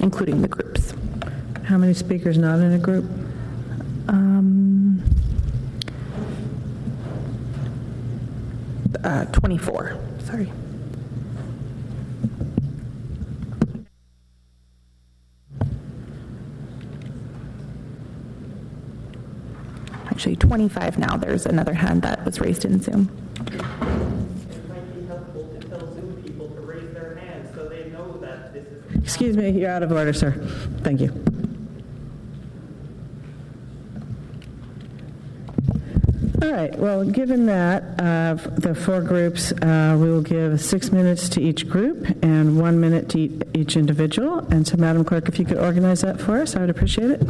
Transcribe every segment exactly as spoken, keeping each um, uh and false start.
including the groups. How many speakers not in a group? Um, uh, twenty-four, sorry. Actually, twenty-five now. There's another hand that was raised in Zoom. It might be helpful to tell Zoom people to raise their hands so they know that this is... Excuse me, you're out of order, sir. Thank you. All right, well, given that, uh, the four groups, uh, we will give six minutes to each group and one minute to e- each individual. And so, Madam Clerk, if you could organize that for us, I would appreciate it.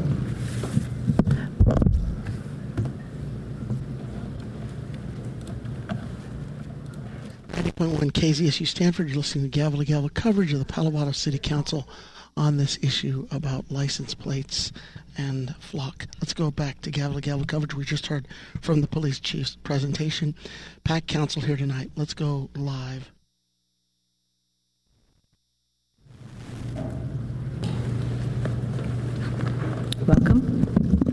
ninety point one K Z S U Stanford, you're listening to Gavel to Gavel coverage of the Palo Alto City Council on this issue about license plates and Flock. Let's go back to Gavel to Gavel coverage. We just heard from the police chief's presentation. Packed council here tonight. Let's go live. Welcome.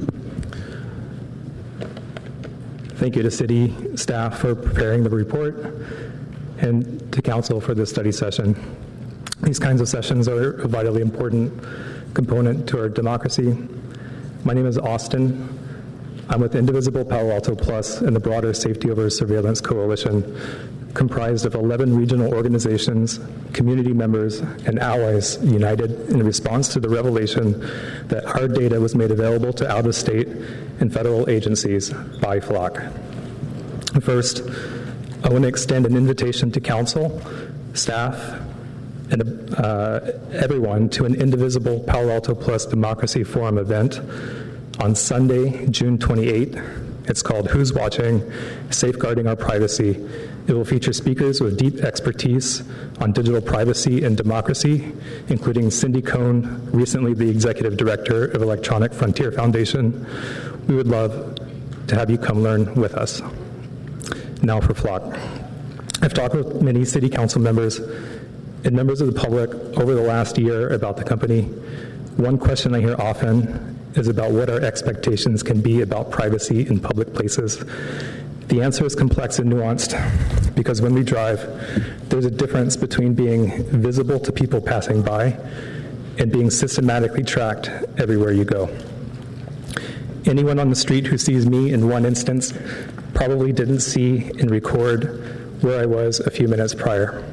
Thank you to city staff for preparing the report and to council for this study session. These kinds of sessions are a vitally important component to our democracy. My name is Austin. I'm with Indivisible Palo Alto Plus and the broader Safety Over Surveillance Coalition, comprised of eleven regional organizations, community members, and allies united in response to the revelation that our data was made available to out-of-state and federal agencies by Flock. First, I want to extend an invitation to council, staff, and uh, everyone to an Indivisible Palo Alto Plus Democracy Forum event on Sunday, June twenty-eighth. It's called Who's Watching? Safeguarding Our Privacy. It will feature speakers with deep expertise on digital privacy and democracy, including Cindy Cohn, recently the Executive Director of Electronic Frontier Foundation. We would love to have you come learn with us. Now for Flock. I've talked with many city council members and members of the public over the last year about the company. One question I hear often is about what our expectations can be about privacy in public places. The answer is complex and nuanced because when we drive, there's a difference between being visible to people passing by and being systematically tracked everywhere you go. Anyone on the street who sees me in one instance probably didn't see and record where I was a few minutes prior.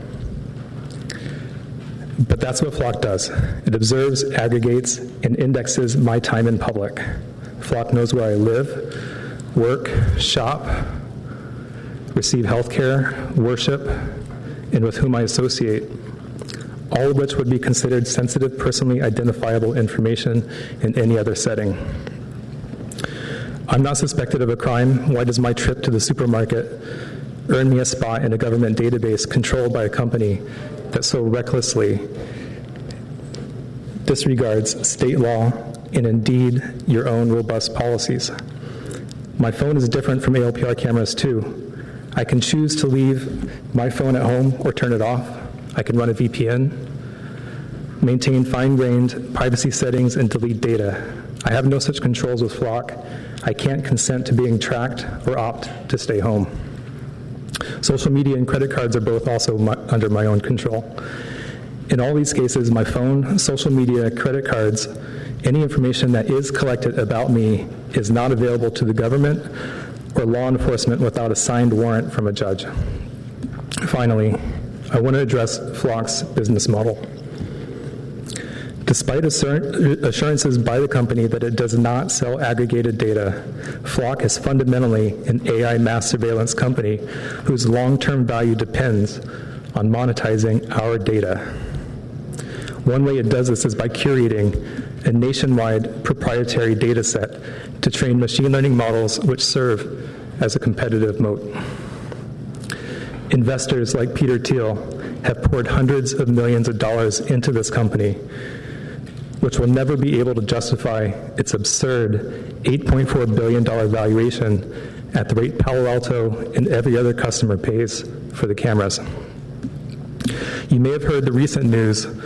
But that's what Flock does. It observes, aggregates, and indexes my time in public. Flock knows where I live, work, shop, receive health care, worship, and with whom I associate, all of which would be considered sensitive, personally identifiable information in any other setting. I'm not suspected of a crime. Why does my trip to the supermarket earn me a spot in a government database controlled by a company that so recklessly disregards state law and indeed your own robust policies? My phone is different from A L P R cameras too. I can choose to leave my phone at home or turn it off. I can run a V P N, maintain fine-grained privacy settings, and delete data. I have no such controls with Flock. I can't consent to being tracked or opt to stay home. Social media and credit cards are both also my, under my own control. In all these cases, my phone, social media, credit cards, any information that is collected about me is not available to the government or law enforcement without a signed warrant from a judge. Finally, I want to address Flock's business model. Despite assur- assurances by the company that it does not sell aggregated data, Flock is fundamentally an A I mass surveillance company whose long-term value depends on monetizing our data. One way it does this is by curating a nationwide proprietary data set to train machine learning models which serve as a competitive moat. Investors like Peter Thiel have poured hundreds of millions of dollars into this company, which will never be able to justify its absurd eight point four billion dollars valuation at the rate Palo Alto and every other customer pays for the cameras. You may have heard the recent news